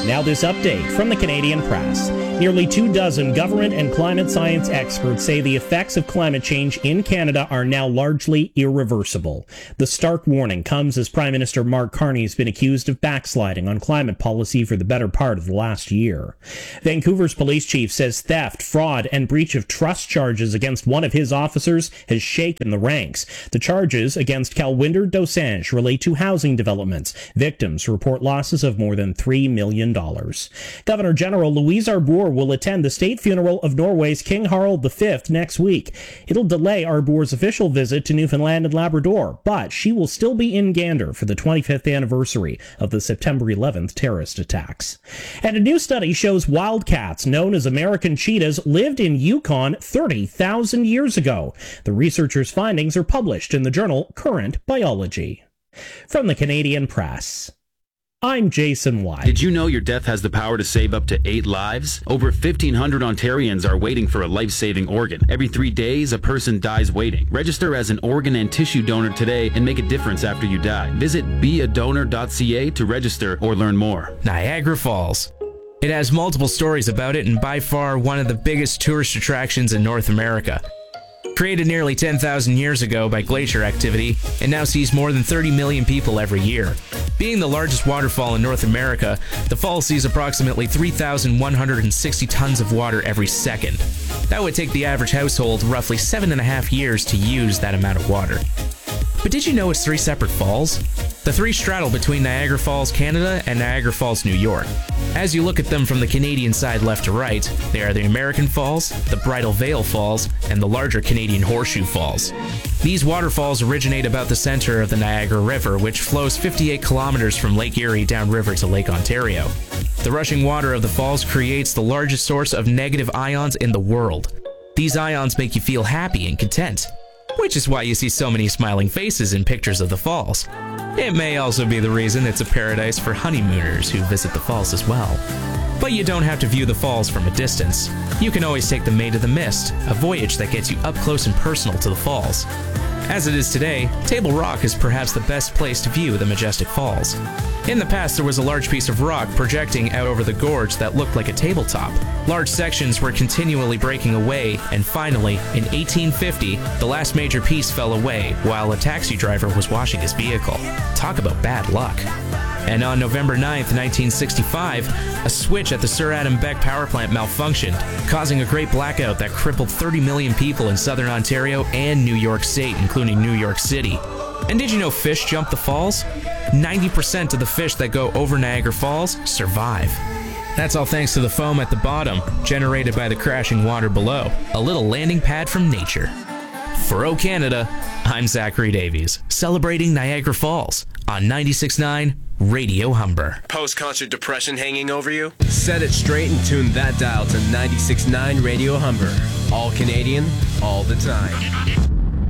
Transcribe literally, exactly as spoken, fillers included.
Now this update from the Canadian Press. Nearly two dozen government and climate science experts say the effects of climate change in Canada are now largely irreversible. The stark warning comes as Prime Minister Mark Carney has been accused of backsliding on climate policy for the better part of the last year. Vancouver's police chief says theft, fraud, and breach of trust charges against one of his officers has shaken the ranks. The charges against Calwinder Dosanjh relate to housing developments. Victims report losses of more than three million dollars. Governor General Louise Arbour will attend the state funeral of Norway's King Harald the Fifth next week. It'll delay Arbour's official visit to Newfoundland and Labrador, but she will still be in Gander for the twenty-fifth anniversary of the September eleventh terrorist attacks. And a new study shows wildcats, known as American cheetahs, lived in Yukon thirty thousand years ago. The researchers' findings are published in the journal Current Biology. From the Canadian Press, I'm Jason White. Did you know your death has the power to save up to eight lives? Over fifteen hundred Ontarians are waiting for a life-saving organ. Every three days, a person dies waiting. Register as an organ and tissue donor today and make a difference after you die. Visit be a donor dot c a to register or learn more. Niagara Falls. It has multiple stories about it and by far one of the biggest tourist attractions in North America. Created nearly ten thousand years ago by glacier activity, it now sees more than thirty million people every year. Being the largest waterfall in North America, the fall sees approximately three thousand one hundred sixty tons of water every second. That would take the average household roughly seven and a half years to use that amount of water. But did you know it's three separate falls? The three straddle between Niagara Falls, Canada and Niagara Falls, New York. As you look at them from the Canadian side left to right, they are the American Falls, the Bridal Veil Falls, and the larger Canadian Horseshoe Falls. These waterfalls originate about the center of the Niagara River, which flows fifty-eight kilometers from Lake Erie downriver to Lake Ontario. The rushing water of the falls creates the largest source of negative ions in the world. These ions make you feel happy and content, which is why you see so many smiling faces in pictures of the falls. It may also be the reason it's a paradise for honeymooners who visit the falls as well. But you don't have to view the falls from a distance. You can always take the Maid of the Mist, a voyage that gets you up close and personal to the falls. As it is today, Table Rock is perhaps the best place to view the majestic falls. In the past, there was a large piece of rock projecting out over the gorge that looked like a tabletop. Large sections were continually breaking away, and finally, in eighteen fifty, the last major piece fell away while a taxi driver was washing his vehicle. Talk about bad luck. And on November ninth, nineteen sixty-five, a switch at the Sir Adam Beck power plant malfunctioned, causing a great blackout that crippled thirty million people in southern Ontario and New York State, including New York City. And did you know fish jump the falls? ninety percent of the fish that go over Niagara Falls survive. That's all thanks to the foam at the bottom, generated by the crashing water below. A little landing pad from nature. For O Canada, I'm Zachary Davies, celebrating Niagara Falls on ninety-six point nine Radio Humber. Post-concert depression hanging over you? Set it straight and tune that dial to ninety-six point nine Radio Humber. All Canadian, all the time.